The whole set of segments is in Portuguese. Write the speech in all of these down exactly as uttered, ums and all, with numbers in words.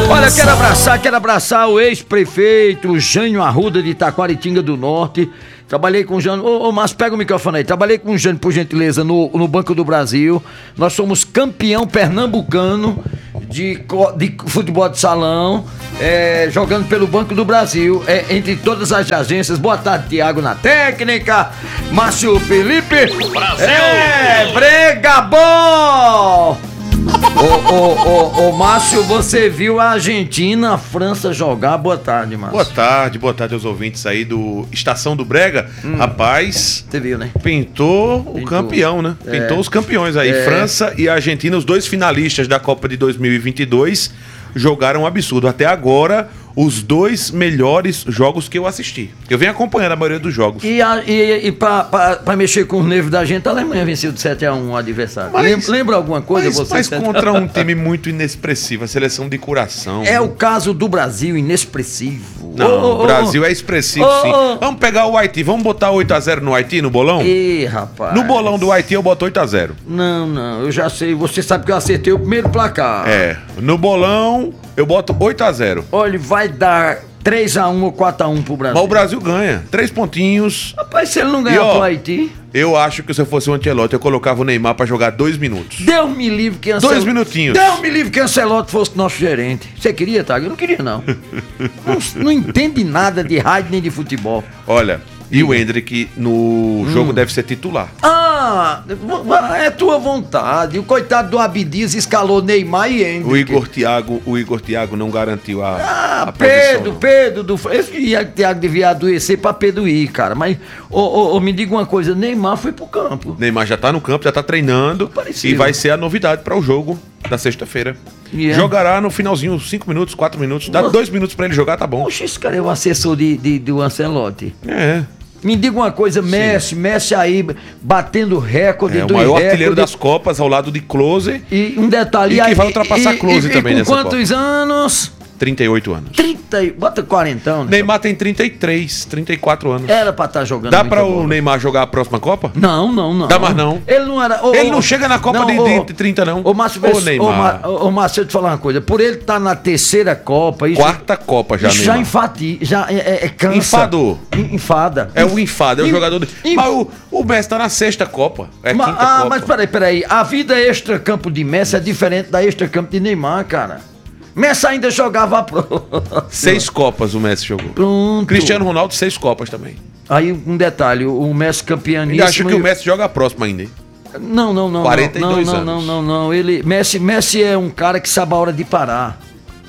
Olha, quero abraçar, quero abraçar o ex-prefeito Jânio Arruda de Taquaritinga do Norte. Trabalhei com o Jânio. Ô, ô Márcio, pega o microfone aí. Trabalhei com o Jânio, por gentileza, no, no Banco do Brasil. Nós somos campeão pernambucano de, de futebol de salão, é, jogando pelo Banco do Brasil, é, entre todas as agências. Boa tarde, Tiago na técnica. Márcio Felipe. Brasil! É, brega bom! Ô, ô, ô, ô, Márcio, você viu a Argentina, a França jogar? Boa tarde, Márcio. Boa tarde, boa tarde aos ouvintes aí do Estação do Brega. Hum. Rapaz, você viu, né? Pintou, pintou. o campeão, né? É. Pintou os campeões aí. É. França e Argentina, os dois finalistas da Copa de dois mil e vinte e dois, jogaram um absurdo. Até agora, os dois melhores jogos que eu assisti. Eu venho acompanhando a maioria dos jogos. E, a, e, e pra, pra, pra mexer com os nervos da gente, a Alemanha venceu de sete a um o adversário. Mas, lembra, lembra alguma coisa? Mas, você mas contra um time muito inexpressivo, a seleção de coração. É o caso do Brasil, inexpressivo. Não, oh, oh, o Brasil oh, é expressivo, oh, sim. Oh. Vamos pegar o Haiti, vamos botar oito a zero no Haiti, no bolão? Ih, rapaz. No bolão do Haiti eu boto oito a zero. Não, não, eu já sei. Você sabe que eu acertei o primeiro placar. É, no bolão eu boto oito a zero. Olha, vai dar três a um ou quatro a um pro Brasil. Mas o Brasil ganha. Três pontinhos. Rapaz, se ele não ganhar pro Haiti... Eu acho que se eu fosse o Ancelotti, eu colocava o Neymar pra jogar dois minutos. Deus me livre que Ancelotti... Dois minutinhos. Deus me livre que Ancelotti fosse nosso gerente. Você queria, Tago? Eu não queria, não. não. Não entende nada de rádio nem de futebol. Olha... E o Hendrick no hum. jogo deve ser titular. Ah, é tua vontade. O coitado do Abdias escalou Neymar e Hendrick. O Igor Thiago, o Igor Thiago não garantiu a, ah, a Pedro, posição, Pedro do esse Thiago devia adoecer pra Pedro ir, cara. Mas ô, ô, ô, me diga uma coisa, Neymar foi pro campo. Neymar já tá no campo, já tá treinando. Pareceu. E vai ser a novidade para o jogo da sexta-feira. Yeah. Jogará no finalzinho, cinco minutos, quatro minutos. Dá dois minutos pra ele jogar, tá bom. Poxa, esse cara é o assessor de, de, do Ancelotti. É. Me diga uma coisa, Messi, Sim. Messi aí batendo recorde é, do o maior recorde. artilheiro das Copas ao lado de Klose. E um detalhe e que aí, vai ultrapassar e, Klose e, também e com nessa quantos Copa. anos? trinta e oito anos. trinta, bota quarenta anos. Neymar tem trinta e três, trinta e quatro anos. Era pra estar tá jogando. Dá pra bola. o Neymar jogar a próxima Copa? Não, não, não. Dá mais não. Ele não era. Oh, ele não chega na Copa não, de, oh, de trinta, não. Ô, Márcio, ô, Neymar. Ô, Márcio, deixa eu te falar uma coisa. Por ele estar tá na terceira Copa. Isso, Quarta Copa já, isso Neymar. Já enfati, já é, é cansa. Enfador. Enfada. É o enfado, é o Inf... jogador. De... Inf... Mas o, o Messi tá na sexta Copa. É Ma, quinta ah, Copa. mas peraí, peraí. A vida extra-campo de Messi é diferente da extra-campo de Neymar, cara. Messi ainda jogava pro... Seis Copas o Messi jogou. Pronto. Cristiano Ronaldo, seis Copas também. Aí um detalhe, o Messi campeoníssimo... Eu acho que o Messi joga a próxima ainda, hein? Não, não, não. quarenta e dois não, não, anos. Não, não, não, não. Ele, Messi, Messi é um cara que sabe a hora de parar.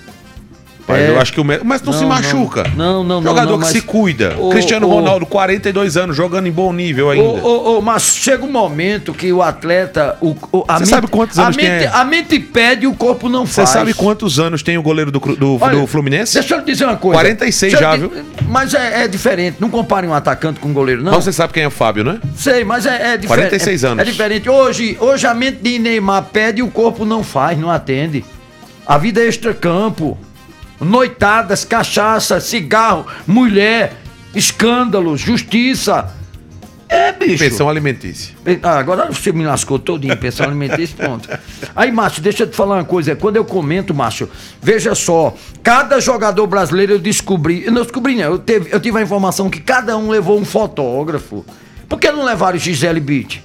Mas é. eu acho que o Messi, o Messi não, não se machuca. Não, não, não. Jogador não, que mas... se cuida. O, Cristiano o... Ronaldo, quarenta e dois anos, jogando em bom nível ainda. O, o, o, mas chega um momento que o atleta... O, o, a Você mente, sabe quantos anos a mente, tem? A mente pede e o corpo não faz. Você sabe quantos anos tem o goleiro do, do, Olha, do Fluminense? Deixa eu lhe dizer uma coisa. quarenta e seis já, viu? Mas é, é diferente. Não compare um atacante com um goleiro, não. Mas você sabe quem é o Fábio, né? Sei, mas é, é diferente. quarenta e seis anos. É, é diferente. Hoje, hoje a mente de Neymar pede e o corpo não faz, não atende. A vida é extracampo. Noitadas, cachaça, cigarro, mulher, escândalos, justiça. É, bicho. Pensão alimentícia. Ah, agora você me lascou todinho, pensão alimentícia, ponto. Aí, Márcio, deixa eu te falar uma coisa. Quando eu comento, Márcio, veja só, cada jogador brasileiro eu descobri, eu não descobri não, eu, teve, eu tive a informação que cada um levou um fotógrafo. Por que não levaram o Gisele Bündchen?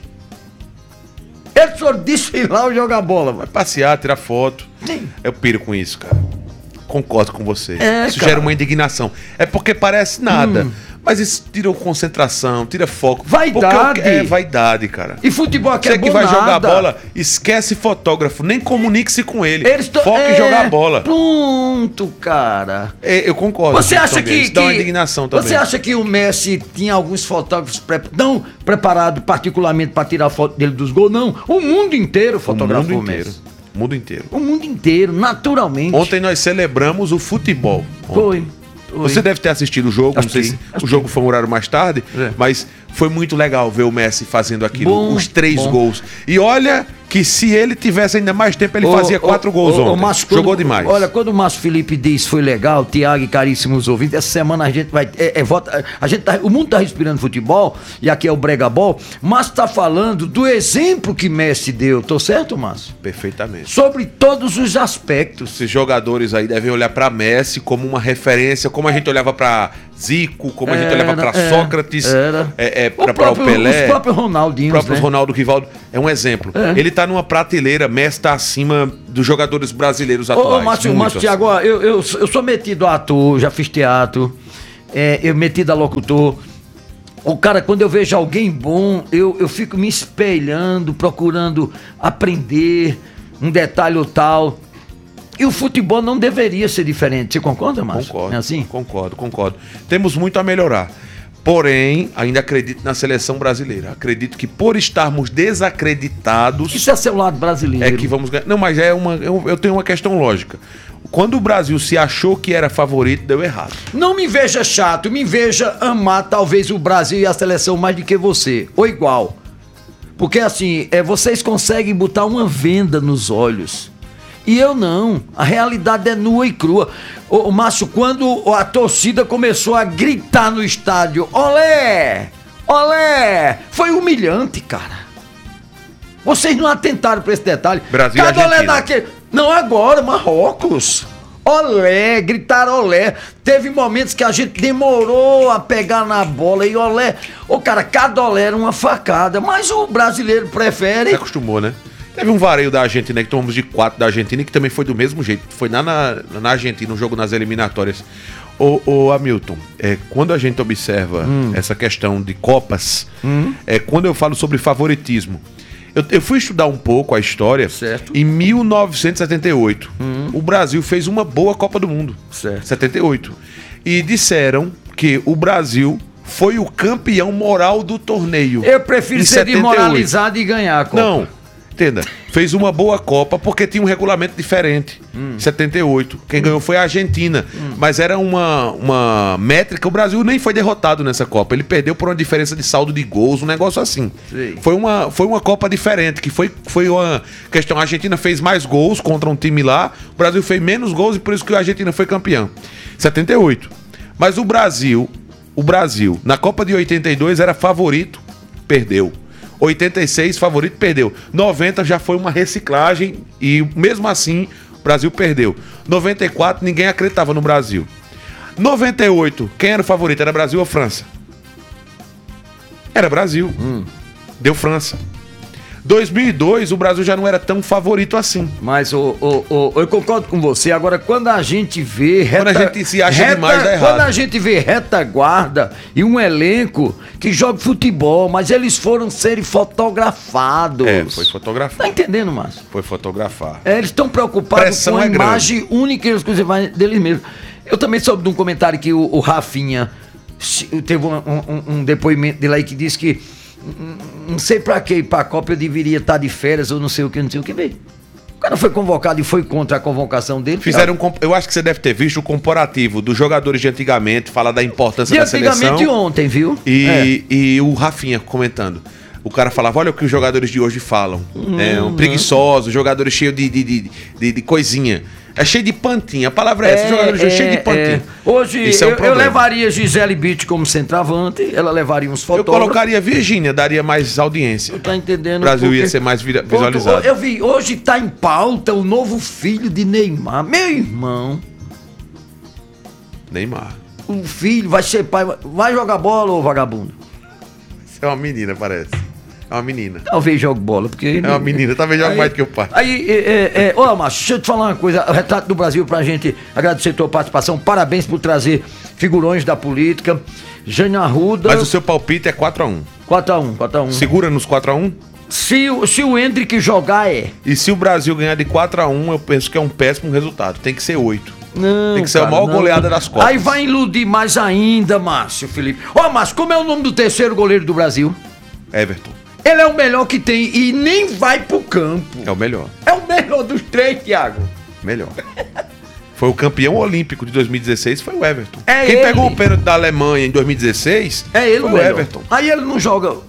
Eles foram desfilar ou jogar bola, mano. Passear, tirar foto. Sim. Eu piro com isso, cara. Concordo com você. É, isso cara. gera uma indignação. É porque parece nada. Hum. Mas isso tira concentração, tira foco. Vaidade. Porque é vaidade, cara. E futebol aqui Você é que bom vai nada. jogar bola, esquece fotógrafo, nem comunique-se com ele. Eles to... Foque é... em jogar bola. Pronto, cara. É, eu concordo. Você acha que, isso que... dá uma indignação também. Você acha que o Messi tinha alguns fotógrafos pre... não preparados particularmente para tirar foto dele dos gols? Não. O mundo inteiro fotografou o, mundo inteiro. Messi. O mundo inteiro. O mundo inteiro, naturalmente. Ontem nós celebramos o futebol. Ontem. Foi. Oi. Você deve ter assistido o jogo, Acho não sei que, se acho o jogo foi um horário mais tarde, é. mas foi muito legal ver o Messi fazendo aquilo, Bom, os três bom. gols. E olha que se ele tivesse ainda mais tempo, ele Ô, fazia quatro ô, gols ô, ô, ontem. Márcio, Jogou quando- demais. Olha, quando o Márcio Felipe diz foi legal, Tiago e caríssimos ouvintes, essa semana a gente vai. É, é, vota, a gente tá, o mundo tá respirando futebol, e aqui é o Brega Ball. Márcio tá falando do exemplo que Messi deu, tô certo, Márcio? Perfeitamente. Sobre todos os aspectos. Esses jogadores aí devem olhar pra Messi como uma referência, como a gente olhava pra Zico, como a gente olhava pra Era, Sócrates, era. é, é, O pra, pra o próprio- Pelé, os próprios Ronaldinhos, próprios né? Ronaldo, Rivaldo. É um exemplo. É. Ele tá numa prateleira, Messi tá acima dos jogadores brasileiros Ô, atuais. ô Márcio, muito Márcio acima. Tiago, ó, eu, eu, eu sou metido a ator, já fiz teatro, é, eu metido a locutor. O cara, quando eu vejo alguém bom, eu, eu fico me espelhando, procurando aprender um detalhe ou tal. E o futebol não deveria ser diferente. Você concorda, Márcio? Concordo, É assim? concordo, concordo. Temos muito a melhorar. Porém, ainda acredito na seleção brasileira. Acredito que por estarmos desacreditados Isso é seu lado brasileiro. é que vamos ganhar. Não, mas é uma. Eu, eu tenho uma questão lógica. Quando o Brasil se achou que era favorito, deu errado. Não me veja chato, me veja amar talvez o Brasil e a seleção mais do que você, ou igual. Porque assim, é, vocês conseguem botar uma venda nos olhos. E eu não. A realidade é nua e crua. Ô, ô Márcio, quando a torcida começou a gritar no estádio, olé! Olé! Foi humilhante, cara. Vocês não atentaram pra esse detalhe. Brasil e Cada olé Argentina. daquele. Não agora, Marrocos. Olé, gritaram olé. Teve momentos que a gente demorou a pegar na bola e olé. Ô, cara, cada olé era uma facada. Mas o brasileiro prefere. Se acostumou, né? Teve um vareio da Argentina que tomamos de quatro da Argentina que também foi do mesmo jeito. Foi lá na, na Argentina, um jogo nas eliminatórias. Ô, ô Hamilton, é, quando a gente observa Hum. essa questão de Copas, é, quando eu falo sobre favoritismo, eu, eu fui estudar um pouco a história. Certo. Em mil novecentos e setenta e oito, o Brasil fez uma boa Copa do Mundo. Certo. setenta e oito. E disseram que o Brasil foi o campeão moral do torneio. Eu prefiro Em ser setenta e oito. desmoralizado e ganhar a Copa. Não, entenda. Fez uma boa Copa porque tinha um regulamento diferente. Hum. Em setenta e oito. Quem ganhou foi a Argentina. Mas era uma, uma métrica. O Brasil nem foi derrotado nessa Copa. Ele perdeu por uma diferença de saldo de gols, um negócio assim. Sei. Foi uma, foi uma Copa diferente, que foi, foi uma questão. A Argentina fez mais gols contra um time lá. O Brasil fez menos gols e por isso que a Argentina foi campeão. setenta e oito. Mas o Brasil, o Brasil, na Copa de oitenta e dois era favorito, perdeu. oitenta e seis, favorito, perdeu. noventa já foi uma reciclagem e mesmo assim o Brasil perdeu. noventa e quatro, ninguém acreditava no Brasil. noventa e oito, quem era o favorito? Era Brasil ou França? Era Brasil. Deu França. dois mil e dois, o Brasil já não era tão favorito assim. Mas ô, ô, ô, eu concordo com você. Agora, quando a gente vê reta, Quando a gente se acha demais, dá errado. Quando a gente vê retaguarda e um elenco que joga futebol, mas eles foram serem fotografados. É, foi Tá fotografar. entendendo, Márcio? Foi fotografar. É, eles estão preocupados Pressão com a é grande. imagem única e exclusiva deles mesmos. Eu também soube de um comentário que o, o Rafinha se- teve um, um- um depoimento dele aí que disse que "Hum, não sei pra que ir pra Copa eu deveria estar de férias ou não sei o que, não sei o que. Bem, o cara foi convocado e foi contra a convocação dele. Fizeram um, comp- eu acho que você deve ter visto o comparativo dos jogadores de antigamente, falar da importância De da seleção. antigamente ontem, viu? É. E, e o Rafinha comentando. O cara falava, olha o que os jogadores de hoje falam. é um preguiçoso, jogadores cheios de, de, de, de, de coisinha. É cheio de pantinha. A palavra é essa, jogadores de hoje cheios de pantinha. é. Hoje Isso é um eu, eu problema. levaria Gisele Bündchen como centroavante, ela levaria uns Eu fotógrafos. colocaria Virgínia, daria mais audiência. Tá entendendo? O Brasil ia Porque- ser mais vira- Pronto, visualizado. Eu vi, hoje tá em pauta o novo filho de Neymar. Meu irmão, Neymar. o filho vai ser pai, vai jogar bola, ô vagabundo? Isso é uma menina, parece. É uma menina. Talvez jogue bola, porque... É uma menina, talvez jogue Aí- mais do que o pai. Aí, é, é, é, ô, Márcio, deixa eu te falar uma coisa. O Retrato do Brasil, pra gente agradecer a tua participação. Parabéns por trazer figurões da política. Jânio Arruda. Mas o seu palpite é quatro a um. quatro a um, quatro a um. Segura nos quatro a um? Se, o- se o Hendrick jogar, é. E se o Brasil ganhar de quatro a um, eu penso que é um péssimo resultado. Tem que ser oito. Não, Tem que ser a cara, maior não. goleada das Copas. Aí vai iludir mais ainda, Márcio Felipe. Ó, Márcio, como é o nome do terceiro goleiro do Brasil? Everton. Ele é o melhor que tem e nem vai pro campo. É o melhor. É o melhor dos três, Thiago. Melhor. Foi o campeão olímpico de dois mil e dezesseis, foi o Everton. É Quem ele. pegou o pênalti da Alemanha em dois mil e dezesseis É ele foi o o melhor. Everton. Aí ele não joga.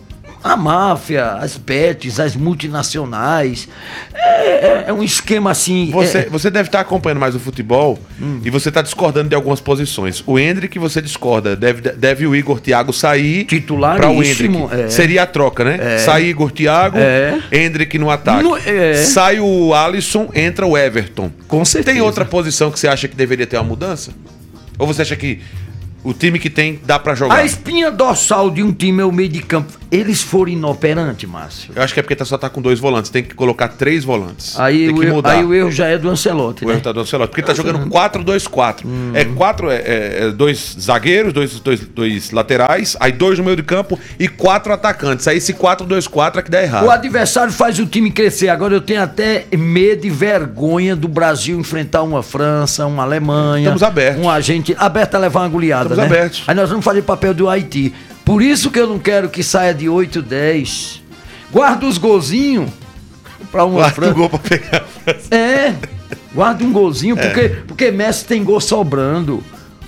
A máfia, as bets, as multinacionais. É, é, é um esquema assim. Você, é... você deve estar acompanhando mais o futebol hum. e você está discordando de algumas posições. O Endrick, você discorda. Deve, deve o Igor Thiago sair para o Endrick. É. Seria a troca, né? É. Sai Igor Thiago, é. Endrick no ataque. No, é. Sai o Alisson, entra o Everton. Com certeza. Tem outra posição que você acha que deveria ter uma mudança? Ou você acha que o time que tem dá pra jogar? A espinha dorsal de um time é o meio de campo. Eles foram inoperantes, Márcio. Eu acho que é porque só tá com dois volantes. Tem que colocar três volantes. Aí, tem o, que erro, mudar. aí o erro já é do Ancelotti, o né? erro tá do Ancelotti. Porque ele tá jogando quatro dois quatro. Hum. É quatro, é, é, dois zagueiros, dois, dois, dois laterais, aí dois no meio de campo e quatro atacantes. Aí esse quatro dois quatro é que dá errado. O adversário faz o time crescer. Agora eu tenho até medo e vergonha do Brasil enfrentar uma França, uma Alemanha. Estamos abertos. Um agente aberto a levar uma goleada, Estamos né? abertos. Aí nós vamos fazer papel do Haiti. Por isso que eu não quero que saia de oito, dez. Guarda os golzinhos pra uma Guarda França. um gol pra pegar a França. É, guarda um golzinho, É. porque, porque Messi tem gol sobrando.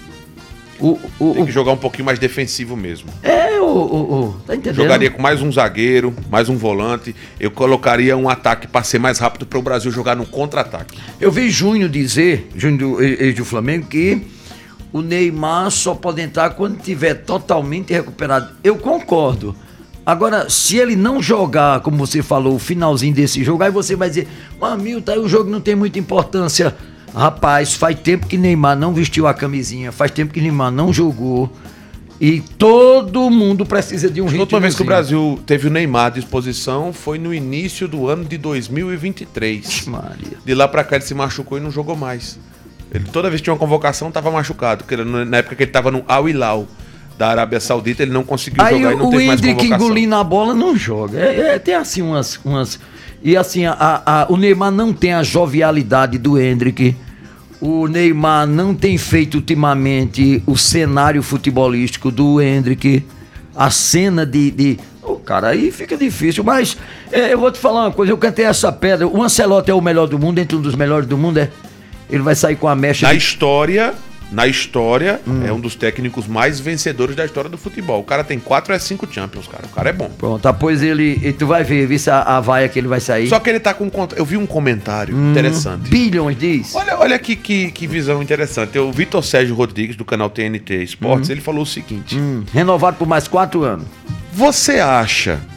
O, o, Tem o, que jogar um pouquinho mais defensivo mesmo. é, o, o, o, tá entendendo? Jogaria com mais um zagueiro, mais um volante. Eu colocaria um ataque para ser mais rápido para o Brasil jogar no contra-ataque. Eu vi Júnior dizer, Júnior do, ex do Flamengo, que o Neymar só pode entrar quando estiver totalmente recuperado. Eu concordo. Agora, se ele não jogar, como você falou, o finalzinho desse jogo, aí você vai dizer, Hamilton, aí o jogo não tem muita importância. Rapaz, faz tempo que Neymar não vestiu a camisinha, faz tempo que Neymar não jogou. E todo mundo precisa de um ritmo. A última vez que o Brasil teve o Neymar à disposição foi no início do ano de dois mil e vinte e três. Maria. De lá pra cá ele se machucou e não jogou mais. Ele toda vez que tinha uma convocação estava machucado, porque ele, na época que ele estava no Al Hilal da Arábia Saudita, ele não conseguiu aí jogar e não o teve mais Endrick convocação. engolindo a bola não joga. É, é, tem assim umas, umas... E assim, a, a, o Neymar não tem a jovialidade do Endrick. O Neymar não tem feito ultimamente o cenário futebolístico do Endrick. A cena de... de... Oh, cara, aí fica difícil. Mas é, eu vou te falar uma coisa, eu cantei essa pedra. O Ancelotti é o melhor do mundo, entre um dos melhores do mundo, é... Ele vai sair com a mecha... Na de... história, na história, hum. é um dos técnicos mais vencedores da história do futebol. O cara tem quatro a cinco Champions, cara. O cara é bom. Pronto, após ele... E tu vai ver, vê se a, a vaia que ele vai sair. Só que ele tá com... Eu vi um comentário hum, interessante. Bilhões, diz. Olha, olha que, que, que visão interessante. O Vitor Sérgio Rodrigues, do canal T N T Esportes, hum. ele falou o seguinte. Hum, renovado por mais quatro anos. Você acha